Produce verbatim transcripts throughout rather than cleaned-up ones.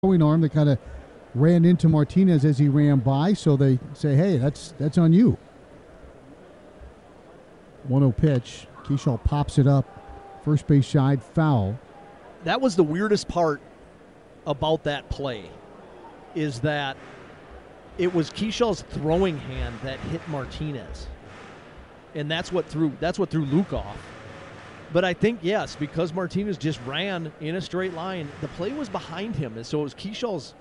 throwing arm that kind of ran into Martinez as he ran by, so they say, hey, that's that's on you. one oh pitch. Keschall pops it up. First base side, foul. That was the weirdest part about that play, is that it was Keschall's throwing hand that hit Martinez. And that's what threw that's what threw Luke off. But I think, yes, because Martinez just ran in a straight line, the play was behind him. And so it was Keschall's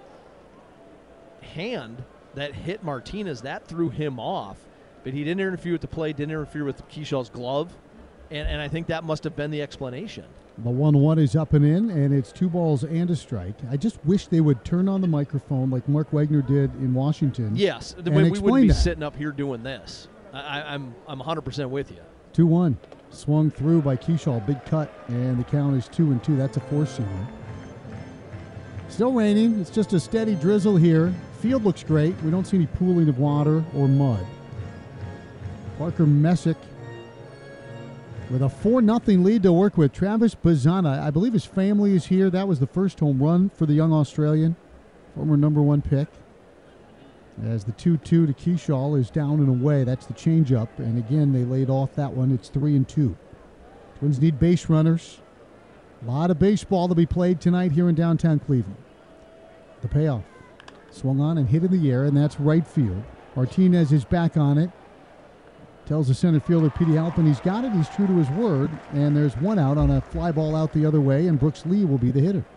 hand that hit Martinez. That threw him off. But he didn't interfere with the play, didn't interfere with Keschall's glove. And, and I think that must have been the explanation. The one one is up and in, and it's two balls and a strike. I just wish they would turn on the microphone like Mark Wagner did in Washington. Yes, and we, we wouldn't be that. sitting up here doing this. I, I'm I'm one hundred percent with you. two one. Swung through by Keschall. Big cut, and the count is two and two. That's a four-seamer. Still raining. It's just a steady drizzle here. Field looks great. We don't see any pooling of water or mud. Parker Messick with a four nothing lead to work with. Travis Bazzana, I believe his family is here. That was the first home run for the young Australian, former number one pick. As the two two to Keschall is down and away. That's the changeup. And again, they laid off that one. It's three and two. Twins need base runners. A lot of baseball to be played tonight here in downtown Cleveland. The payoff. Swung on and hit in the air, and that's right field. Martinez is back on it. Tells the center fielder, Petey Halpin, he's got it. He's true to his word. And there's one out on a fly ball out the other way, and Brooks Lee will be the hitter.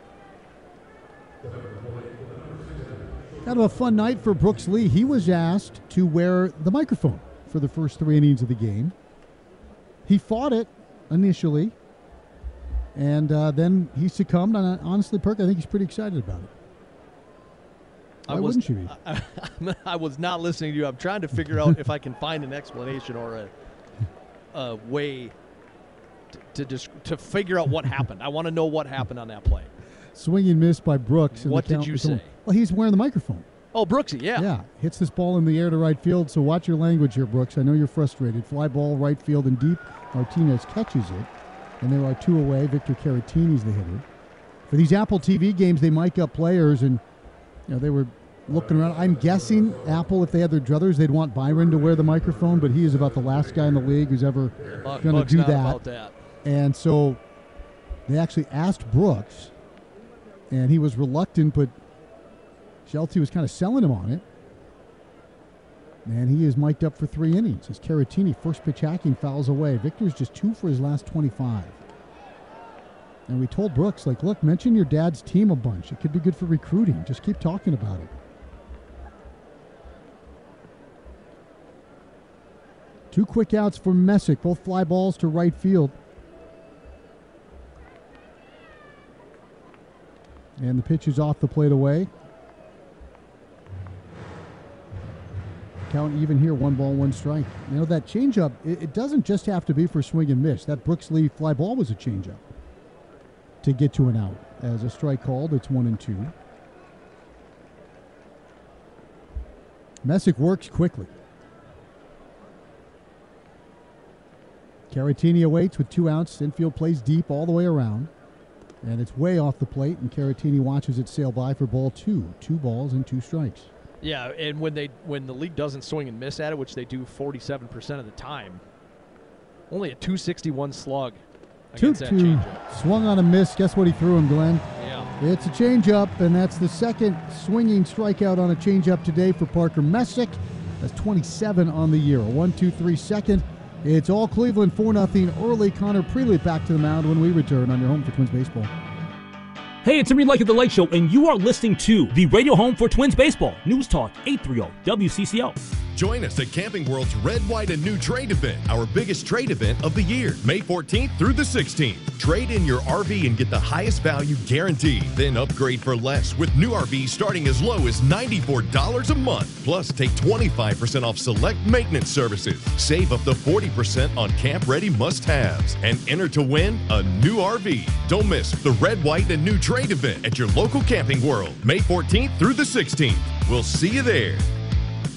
Kind of a fun night for Brooks Lee. He was asked to wear the microphone for the first three innings of the game. He fought it initially, and uh, then he succumbed. And honestly, Perk, I think he's pretty excited about it. Why I was, wouldn't you be? I, I, I was not listening to you. I'm trying to figure out if I can find an explanation or a, a way to to, just, to figure out what happened. I want to know what happened on that play. Swing and miss by Brooks. What did you say? Well, he's wearing the microphone. Oh, Brooksy, yeah. Yeah, hits this ball in the air to right field, so watch your language here, Brooks. I know you're frustrated. Fly ball, right field, and deep. Martinez catches it, and there are two away. Victor Caratini's the hitter. For these Apple T V games, they mic up players, and you know they were looking around. I'm guessing Apple, if they had their druthers, they'd want Byron to wear the microphone, but he is about the last guy in the league who's ever going to do not that. About that. And so they actually asked Brooks, and he was reluctant, but Shelty was kind of selling him on it. And he is mic'd up for three innings as Caratini, first pitch hacking, fouls away. Victor's just two for his last twenty-five. And we told Brooks, like, look, mention your dad's team a bunch. It could be good for recruiting. Just keep talking about it. Two quick outs for Messick, both fly balls to right field. And the pitch is off the plate away. Count even here, one ball, one strike. You know, that changeup, it, it doesn't just have to be for swing and miss. That Brooks Lee fly ball was a changeup to get to an out. As a strike called, it's one and two. Messick works quickly. Caratini awaits with two outs. Infield plays deep all the way around. And it's way off the plate, and Caratini watches it sail by for ball two. Two balls and two strikes. Yeah, and when they when the league doesn't swing and miss at it, which they do forty-seven percent of the time, only a two sixty-one slug against that changeup. Swung on a miss. Guess what he threw him, Glenn? Yeah. It's a changeup, and that's the second swinging strikeout on a changeup today for Parker Messick. That's twenty-seven on the year. A one two three second. It's all Cleveland, four nothing early. Connor Prelude back to the mound when we return on your home for Twins Baseball. Hey, it's Enrique of The Lake Show, and you are listening to the radio home for Twins Baseball. News Talk eight thirty W C C O. Join us at Camping World's Red, White, and New Trade Event, our biggest trade event of the year, May fourteenth through the sixteenth. Trade in your R V and get the highest value guaranteed. Then upgrade for less with new R Vs starting as low as ninety-four dollars a month. Plus, take twenty-five percent off select maintenance services. Save up to forty percent on camp-ready must-haves. And enter to win a new R V. Don't miss the Red, White, and New Trade Event at your local Camping World, May fourteenth through the sixteenth. We'll see you there.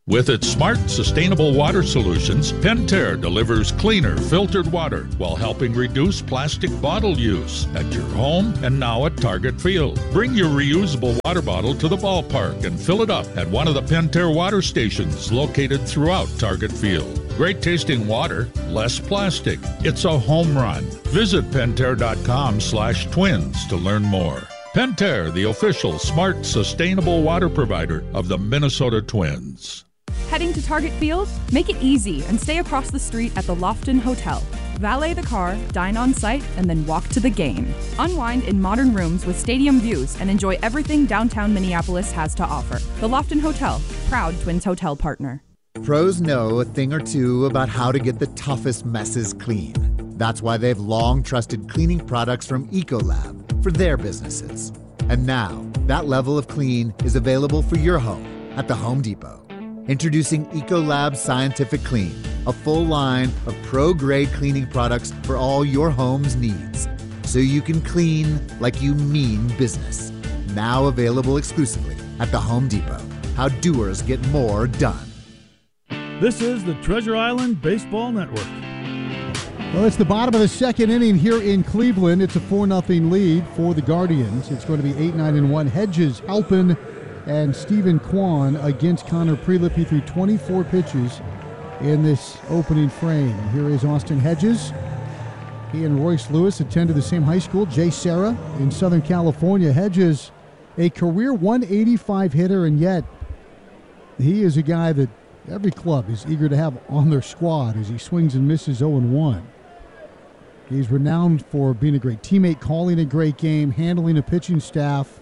With its smart, sustainable water solutions, Pentair delivers cleaner, filtered water while helping reduce plastic bottle use at your home and now at Target Field. Bring your reusable water bottle to the ballpark and fill it up at one of the Pentair water stations located throughout Target Field. Great tasting water, less plastic. It's a home run. Visit Pentair.com slash twins to learn more. Pentair, the official smart, sustainable water provider of the Minnesota Twins. Heading to Target Field? Make it easy and stay across the street at the Lofton Hotel. Valet the car, dine on site, and then walk to the game. Unwind in modern rooms with stadium views and enjoy everything downtown Minneapolis has to offer. The Lofton Hotel, proud Twins hotel partner. Pros know a thing or two about how to get the toughest messes clean. That's why they've long trusted cleaning products from Ecolab for their businesses. And now, that level of clean is available for your home at the Home Depot. Introducing Ecolab Scientific Clean, a full line of pro-grade cleaning products for all your home's needs. So you can clean like you mean business. Now available exclusively at the Home Depot. How doers get more done. This is the Treasure Island Baseball Network. Well, it's the bottom of the second inning here in Cleveland. It's a four nothing lead for the Guardians. It's going to be eight nine and one. Hedges, Halpin, and Stephen Kwan against Connor Prelip. He threw twenty-four pitches in this opening frame. And here is Austin Hedges. He and Royce Lewis attended the same high school, Jay Serra, in Southern California. Hedges, a career one eighty-five hitter, and yet he is a guy that every club is eager to have on their squad as he swings and misses oh and one. He's renowned for being a great teammate, calling a great game, handling a pitching staff.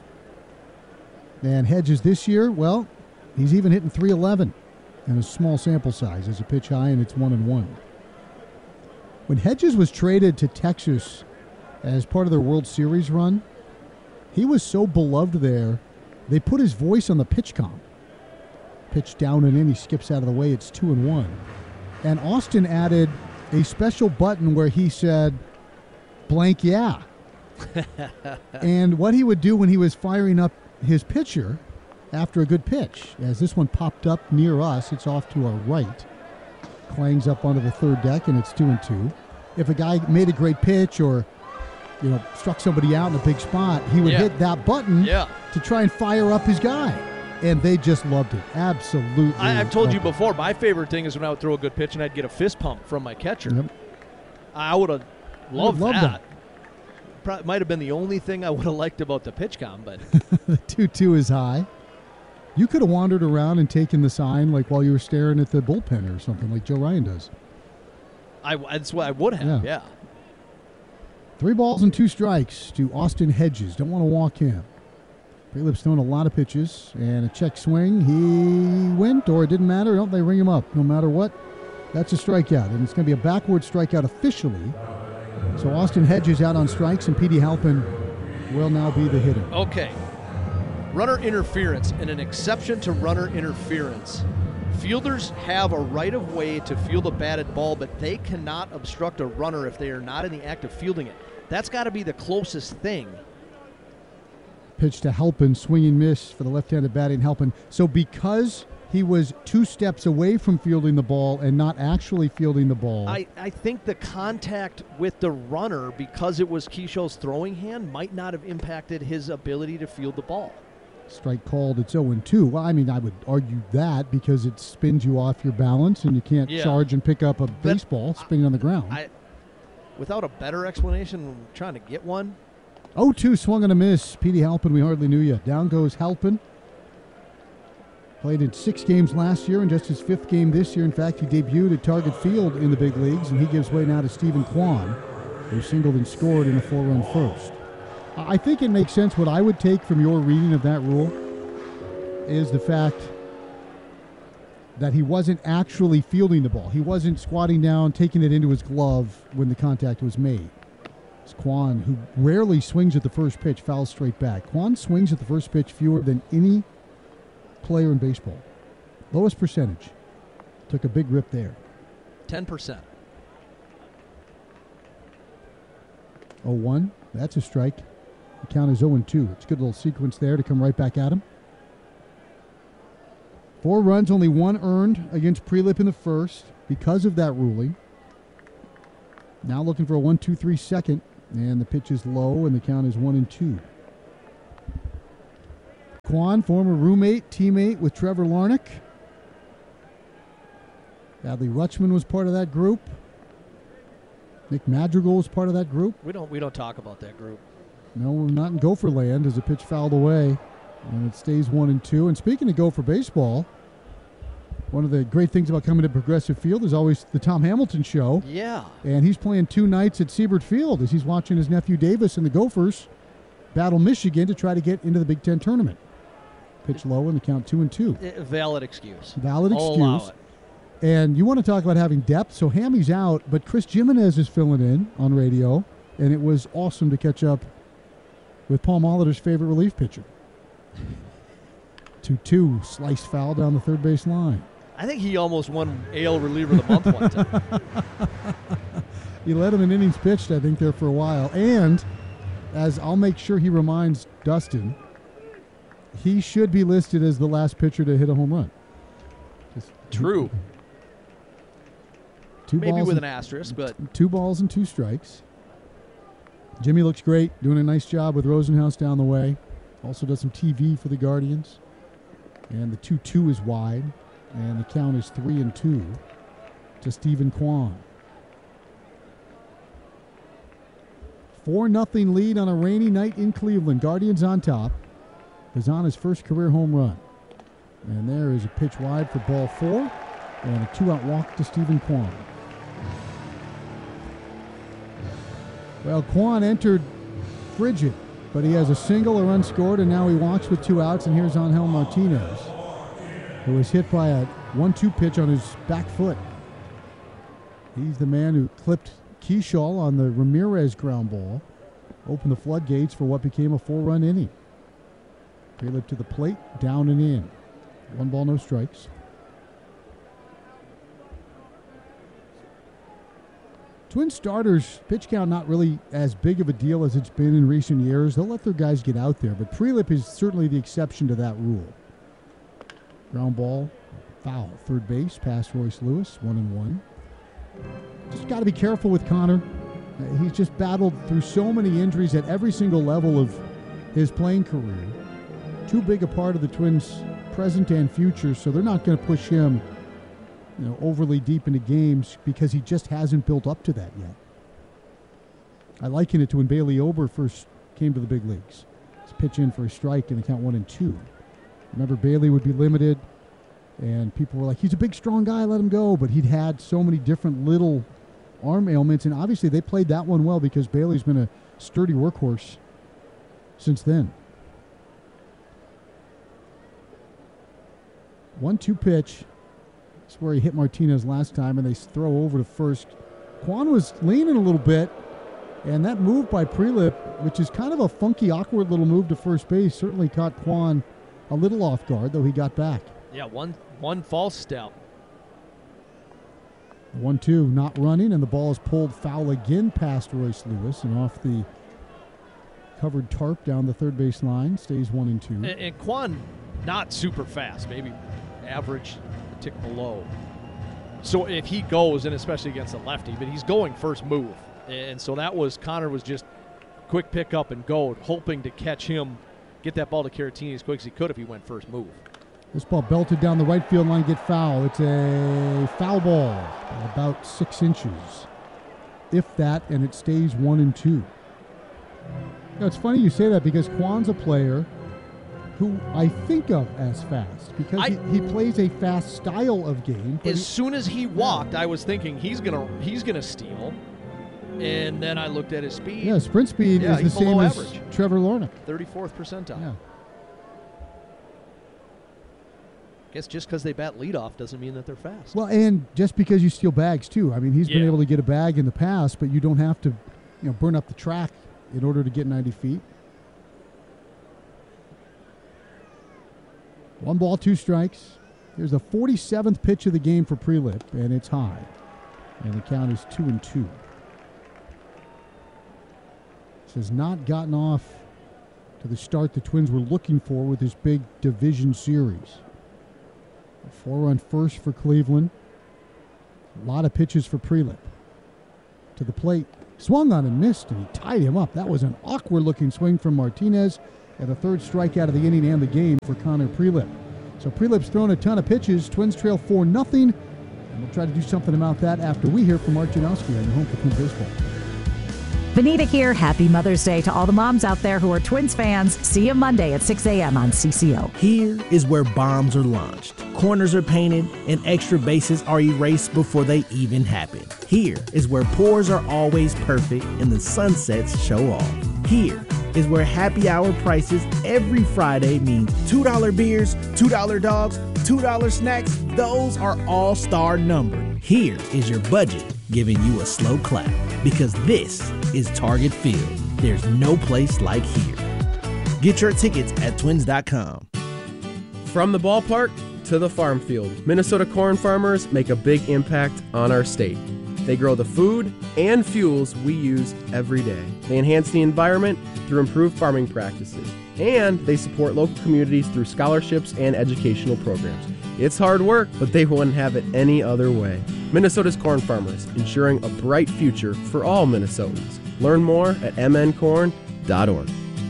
And Hedges this year, well, he's even hitting three eleven in a small sample size as a pitch high, and it's one and one. When Hedges was traded to Texas as part of their World Series run, he was so beloved there, they put his voice on the pitch comp. Pitch down and in, he skips out of the way, it's two and one. And Austin added a special button where he said, blank yeah. And what he would do when he was firing up his pitcher after a good pitch, as this one popped up near us, it's off to our right, clangs up onto the third deck, and it's two and two. If a guy made a great pitch or, you know, struck somebody out in a big spot, he would yeah. hit that button yeah. to try and fire up his guy. And they just loved it. Absolutely. I, I've told you before, my favorite thing is when I would throw a good pitch and I'd get a fist pump from my catcher. Yep. I would have loved, loved that. that. Probably might have been the only thing I would have liked about the pitch com, but the two two is high. You could have wandered around and taken the sign like while you were staring at the bullpen or something like Joe Ryan does. I, that's what I would have, yeah. yeah. Three balls and two strikes to Austin Hedges. Don't want to walk him. Prelip's throwing a lot of pitches, and a check swing. He went, or it didn't matter. Don't they ring him up no matter what? That's a strikeout, and it's going to be a backward strikeout officially. So Austin Hedges out on strikes, and P D Halpin will now be the hitter. Okay. Runner interference and an exception to runner interference. Fielders have a right of way to field a batted ball, but they cannot obstruct a runner if they are not in the act of fielding it. That's got to be the closest thing. Pitch to Halpin, swinging miss for the left-handed batting Halpin. So because he was two steps away from fielding the ball and not actually fielding the ball. I, I think the contact with the runner, because it was Keishall's throwing hand, might not have impacted his ability to field the ball. Strike called, it's oh and two. Well, I mean, I would argue that because it spins you off your balance and you can't yeah. charge and pick up a baseball but spinning on the ground. I, without a better explanation, I'm trying to get one. oh two swung and a miss. P D Halpin, we hardly knew you. Down goes Halpin. Played in six games last year and just his fifth game this year. In fact, he debuted at Target Field in the big leagues, and he gives way now to Stephen Kwan, who singled and scored in a four-run first. I think it makes sense. What I would take from your reading of that rule is the fact that he wasn't actually fielding the ball. He wasn't squatting down, taking it into his glove when the contact was made. It's Kwan, who rarely swings at the first pitch, fouls straight back. Kwan swings at the first pitch fewer than any player in baseball. Lowest percentage. Took a big rip there. ten percent. oh one. That's a strike. The count is oh and two. It's a good little sequence there to come right back at him. Four runs, only one earned against Prelip in the first because of that ruling. Now looking for a one two three second, and the pitch is low, and the count is one and two. Quan, former roommate, teammate with Trevor Larnach. Adley Rutschman was part of that group. Nick Madrigal was part of that group. We don't we don't talk about that group. No, we're not in Gopher land as a pitch fouled away, and it stays one and two. And speaking of Gopher baseball, one of the great things about coming to Progressive Field is always the Tom Hamilton Show. Yeah. And he's playing two nights at Siebert Field as he's watching his nephew Davis and the Gophers battle Michigan to try to get into the Big Ten tournament. Pitch low and the count two and two. A valid excuse. Valid I'll excuse. allow it. And you want to talk about having depth. So Hammy's out, but Chris Jimenez is filling in on radio, and it was awesome to catch up with Paul Molitor's favorite relief pitcher. two two, sliced foul down the third base line. I think he almost won A L Reliever of the Month one time. You led him in innings pitched, I think, there for a while. And as I'll make sure he reminds Dustin, he should be listed as the last pitcher to hit a home run. Just True. Two Maybe balls with and, an asterisk, but two balls and two strikes. Jimmy looks great, doing a nice job with Rosenhaus down the way. Also does some T V for the Guardians. And the two two is wide, and the count is three and two to Stephen Kwan. four nothing lead on a rainy night in Cleveland. Guardians on top. Pizana's first career home run. And there is a pitch wide for ball four, and a two-out walk to Stephen Kwan. Well, Kwan entered frigid, but he has a single or unscored, and now he walks with two outs, and here's Angel Martinez, who was hit by a one two pitch on his back foot. He's the man who clipped Keyshaw on the Ramirez ground ball, opened the floodgates for what became a four-run inning. Prelip to the plate, down and in. One ball, no strikes. Twin starters, pitch count not really as big of a deal as it's been in recent years. They'll let their guys get out there, but Prelip is certainly the exception to that rule. Ground ball, foul. Third base, past Royce Lewis, one and one. Just got to be careful with Connor. Uh, he's just battled through so many injuries at every single level of his playing career. Too big a part of the Twins' present and future, so they're not going to push him, you know, overly deep into games because he just hasn't built up to that yet. I liken it to when Bailey Ober first came to the big leagues. He's pitch in for a strike and the count one and two. Remember, Bailey would be limited, and people were like, he's a big, strong guy, let him go. But he'd had so many different little arm ailments, and obviously they played that one well because Bailey's been a sturdy workhorse since then. one two pitch. That's where he hit Martinez last time, and they throw over to first. Kwan was leaning a little bit, and that move by Prelip, which is kind of a funky, awkward little move to first base, certainly caught Kwan a little off guard, though he got back. Yeah, one one false step. one two, not running, and the ball is pulled foul again past Royce Lewis and off the covered tarp down the third base line. Stays one and two. And, and Kwan, not super fast, maybe average, a tick below. So if he goes, and especially against a lefty, but he's going first move. And so that was, Connor was just quick pick up and go, hoping to catch him, get that ball to Caratini as quick as he could if he went first move. This ball belted down the right field line, get foul. It's a foul ball by about six inches, if that, and it stays one and two. You know, it's funny you say that because Kwan's a player who I think of as fast because I, he, he plays a fast style of game. As he, soon as he walked, I was thinking he's gonna he's gonna steal, and then I looked at his speed. Yeah, sprint speed yeah, is the same as average. Trevor Larnach. thirty-fourth percentile. Yeah. Guess just because they bat leadoff doesn't mean that they're fast. Well, and just because you steal bags too. I mean, he's been yeah. able to get a bag in the past, but you don't have to, you know, burn up the track in order to get ninety feet. One ball, two strikes. Here's the forty-seventh pitch of the game for Prelip, and it's high. And the count is two and two. This has not gotten off to the start the Twins were looking for with this big division series. A four-run first for Cleveland. A lot of pitches for Prelip. To the plate. Swung on and missed, and he tied him up. That was an awkward-looking swing from Martinez, and a third strikeout of the inning and the game for Connor Prelip. So Prelip's thrown a ton of pitches. Twins trail four nothing, and we'll try to do something about that after we hear from Art Janowski on the Home for Twins Baseball. Vanita here. Happy Mother's Day to all the moms out there who are Twins fans. See you Monday at six a.m. on C C O. Here is where bombs are launched, corners are painted, and extra bases are erased before they even happen. Here is where pours are always perfect and the sunsets show off. Here is where happy hour prices every Friday mean two dollar beers, two dollar dogs, two dollar snacks. Those are all star numbered. Here is your budget giving you a slow clap, because this is Target Field. There's no place like here. Get your tickets at twins dot com. From the ballpark to the farm field, Minnesota corn farmers make a big impact on our state. They grow the food and fuels we use every day. They enhance the environment through improved farming practices. And they support local communities through scholarships and educational programs. It's hard work, but they wouldn't have it any other way. Minnesota's corn farmers, ensuring a bright future for all Minnesotans. Learn more at m n corn dot org.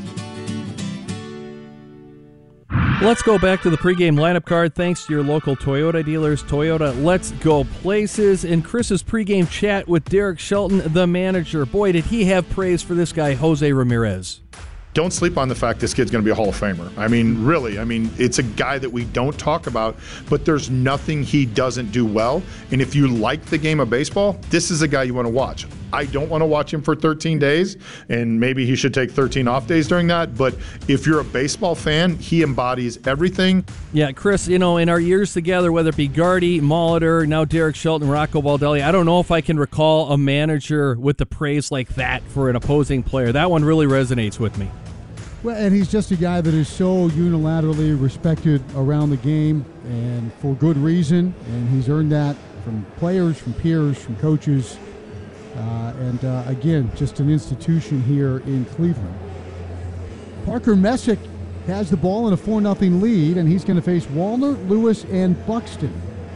Let's go back to the pregame lineup card. Thanks to your local Toyota dealers. Toyota, let's go places. In Chris's pregame chat with Derek Shelton, the manager. Boy, did he have praise for this guy, Jose Ramirez. Don't sleep on the fact this kid's going to be a Hall of Famer. I mean, really, I mean, it's a guy that we don't talk about, but there's nothing he doesn't do well. And if you like the game of baseball, this is a guy you want to watch. I don't want to watch him for thirteen days, and maybe he should take thirteen off days during that. But if you're a baseball fan, he embodies everything. Yeah, Chris, you know, in our years together, whether it be Gardy, Molitor, now Derek Shelton, Rocco Baldelli, I don't know if I can recall a manager with the praise like that for an opposing player. That one really resonates with me. Well, and he's just a guy that is so unilaterally respected around the game, and for good reason. And he's earned that from players, from peers, from coaches. Uh, and uh, again, just an institution here in Cleveland. Parker Messick has the ball in a four nothing lead, and he's going to face Wallner, Lewis, and Buxton.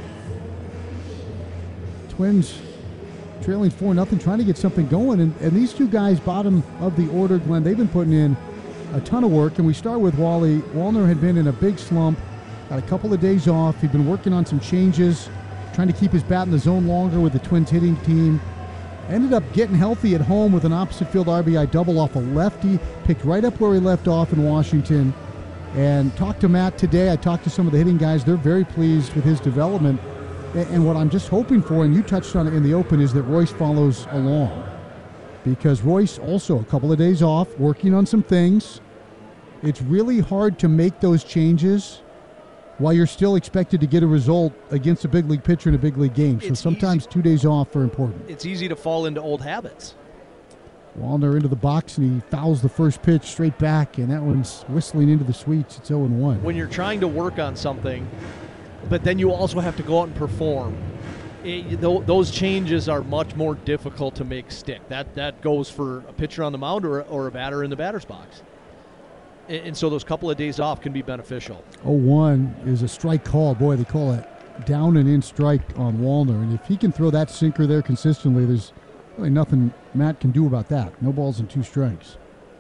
Twins trailing four nothing, trying to get something going. And, and these two guys, bottom of the order, Glenn, they've been putting in a ton of work. And we start with Wally. Wallner had been in a big slump, got a couple of days off. He'd been working on some changes, trying to keep his bat in the zone longer with the Twins hitting team. Ended up getting healthy at home with an opposite field R B I double off a lefty, picked right up where he left off in Washington. And talked to Matt today. I talked to some of the hitting guys. They're very pleased with his development. And what I'm just hoping for, and you touched on it in the open, is that Royce follows along. Because Royce also a couple of days off, working on some things. It's really hard to make those changes while you're still expected to get a result against a big league pitcher in a big league game. So It's sometimes easy. two days off are important. It's easy to fall into old habits. Wallner into the box, and he fouls the first pitch straight back, and that one's whistling into the sweets. It's oh and one. When you're trying to work on something, but then you also have to go out and perform, it, th- those changes are much more difficult to make stick. That that goes for a pitcher on the mound or, or a batter in the batter's box. And, and so those couple of days off can be beneficial. oh one is a strike call. Boy, they call it down and in strike on Wallner. And if he can throw that sinker there consistently, there's really nothing Matt can do about that. No balls and two strikes.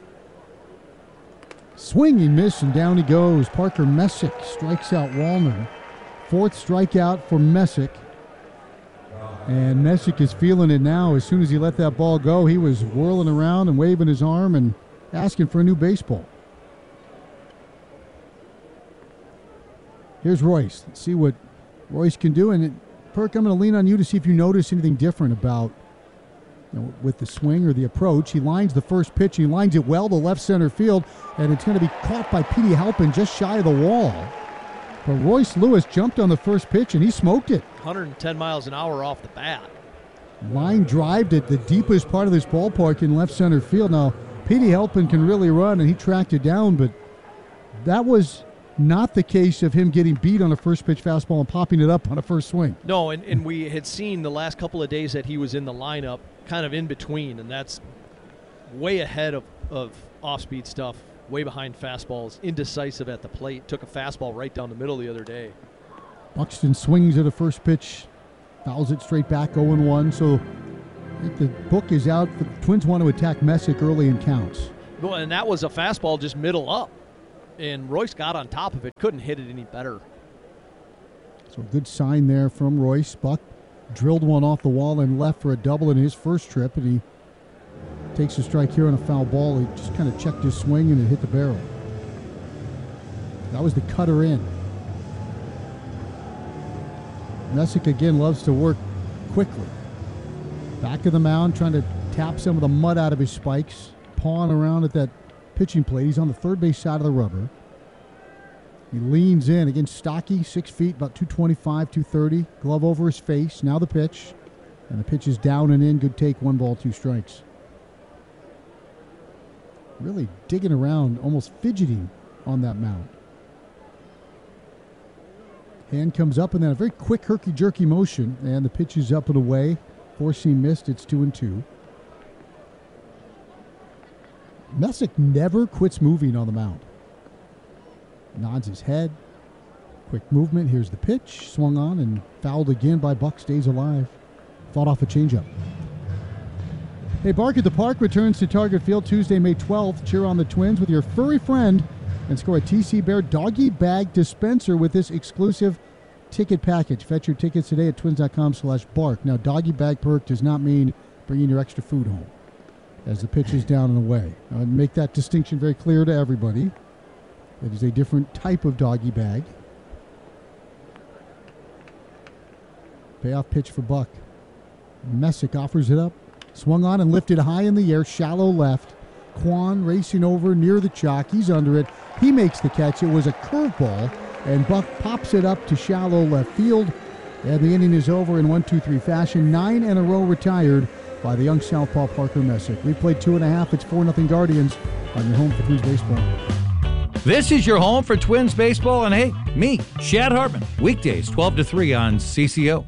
Swinging miss, and down he goes. Parker Messick strikes out Wallner. Fourth strikeout for Messick. And Messick is feeling it now. As soon as he let that ball go, he was whirling around and waving his arm and asking for a new baseball. Here's Royce. Let's see what Royce can do. And Perk, I'm going to lean on you to see if you notice anything different about, you know, with the swing or the approach. He lines the first pitch. He lines it well to left center field, and it's going to be caught by Petey Halpin just shy of the wall. But Royce Lewis jumped on the first pitch, and he smoked it. one hundred ten miles an hour off the bat. Line drived at the deepest part of this ballpark in left center field. Now, Petey Halpin can really run, and he tracked it down, but that was not the case of him getting beat on a first pitch fastball and popping it up on a first swing. No, and, and we had seen the last couple of days that he was in the lineup kind of in between, and that's way ahead of, of off-speed stuff, way behind fastballs, indecisive at the plate. Took a fastball right down the middle the other day. Buxton swings at a first pitch, fouls it straight back, oh and one. So I think the book is out. The Twins want to attack Messick early in counts. Well, and that was a fastball just middle up. And Royce got on top of it, couldn't hit it any better. So a good sign there from Royce. Buck drilled one off the wall and left for a double in his first trip, and he takes a strike here on a foul ball. He just kind of checked his swing and it hit the barrel. That was the cutter in. Messick again loves to work quickly. Back of the mound, trying to tap some of the mud out of his spikes, pawing around at that pitching plate. He's on the third base side of the rubber. He leans in against Stocky, six feet, about two twenty-five, two thirty. Glove over his face. Now the pitch. And the pitch is down and in. Good take, one ball, two strikes. Really digging around, almost fidgeting on that mound. Hand comes up and then a very quick herky-jerky motion. And the pitch is up and away. Four-seam missed. It's two and two. Messick never quits moving on the mound. Nods his head. Quick movement. Here's the pitch. Swung on and fouled again by Buck. Stays alive. Fought off a changeup. Hey, Bark at the Park returns to Target Field Tuesday, May twelfth. Cheer on the Twins with your furry friend and score a T C Bear doggy bag dispenser with this exclusive ticket package. Fetch your tickets today at twins.com slash bark. Now, doggy bag perk does not mean bringing your extra food home as the pitch is down and away. I'll make that distinction very clear to everybody. It is a different type of doggy bag. Payoff pitch for Buck. Messick offers it up. Swung on and lifted high in the air, shallow left. Kwan racing over near the chalk. He's under it. He makes the catch. It was a curveball, and Buck pops it up to shallow left field. And the inning is over in one two three fashion. Nine in a row retired by the young southpaw Parker Messick. We played two and a half. It's four nothing Guardians on your home for Twins baseball. This is your home for Twins baseball, and hey, me, Shad Hartman. Weekdays twelve to three on C C O.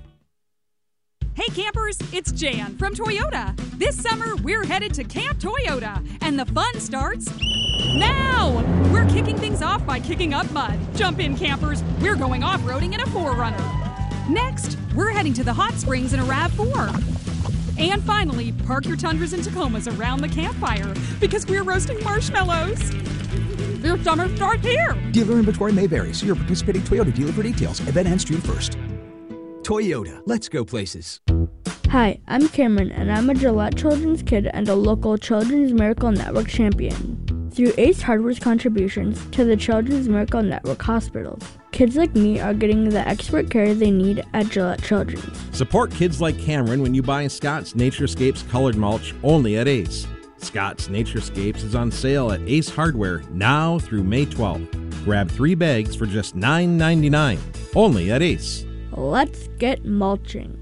Hey campers, it's Jan from Toyota. This summer, we're headed to Camp Toyota, and the fun starts now! We're kicking things off by kicking up mud. Jump in, campers. We're going off-roading in a four runner. Next, we're heading to the hot springs in a RAV four. And finally, park your Tundras and Tacomas around the campfire because we're roasting marshmallows. Your summer starts here. Dealer inventory may vary. See your participating Toyota dealer for details. Event ends June first. Toyota, let's go places. Hi, I'm Cameron, and I'm a Gillette Children's Kid and a local Children's Miracle Network champion. Through Ace Hardware's contributions to the Children's Miracle Network hospitals, kids like me are getting the expert care they need at Gillette Children's. Support kids like Cameron when you buy Scott's Naturescapes colored mulch only at Ace. Scott's Naturescapes is on sale at Ace Hardware now through May twelfth. Grab three bags for just nine ninety-nine, only at Ace. Let's get mulching.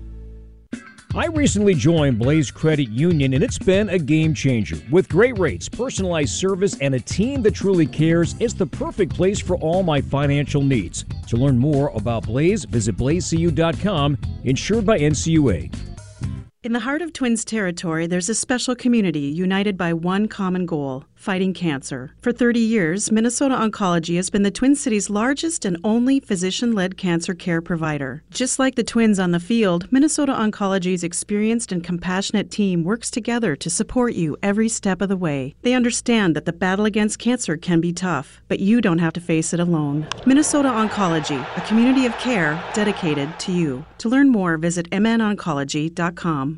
I recently joined Blaze Credit Union, and it's been a game changer. With great rates, personalized service, and a team that truly cares, it's the perfect place for all my financial needs. To learn more about Blaze, visit blaze c u dot com, insured by N C U A. In the heart of Twins territory, there's a special community united by one common goal, fighting cancer. For thirty years, Minnesota Oncology has been the Twin Cities' largest and only physician-led cancer care provider. Just like the Twins on the field, Minnesota Oncology's experienced and compassionate team works together to support you every step of the way. They understand that the battle against cancer can be tough, but you don't have to face it alone. Minnesota Oncology, a community of care dedicated to you. To learn more, visit m n oncology dot com.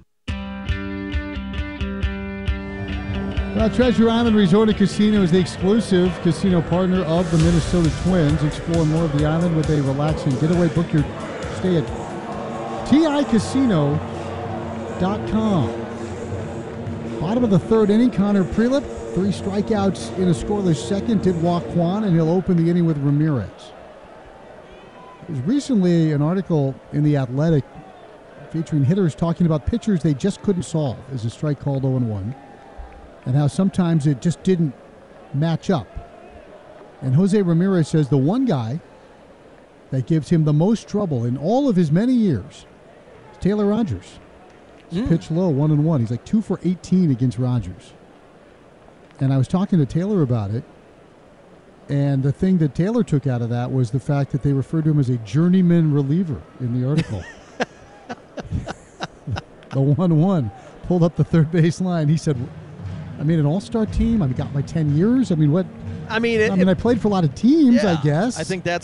Well, Treasure Island Resort and Casino is the exclusive casino partner of the Minnesota Twins. Explore more of the island with a relaxing getaway. Book your stay at T I casino dot com. Bottom of the third inning, Connor Prelip, three strikeouts in a scoreless second, did walk Kwan, and he'll open the inning with Ramirez. There's recently an article in The Athletic featuring hitters talking about pitchers they just couldn't solve as a strike called oh and one. And how sometimes it just didn't match up. And Jose Ramirez says the one guy that gives him the most trouble in all of his many years is Taylor Rogers. He's mm. pitched low, one and one. He's like two for eighteen against Rogers. And I was talking to Taylor about it, And the thing that Taylor took out of that was the fact that they referred to him as a journeyman reliever in the article. The one one pulled up the third base line. He said, I mean, an all-star team? I got my ten years? I mean, what? I mean, it, I mean, it, I played for a lot of teams, yeah, I guess. I think that's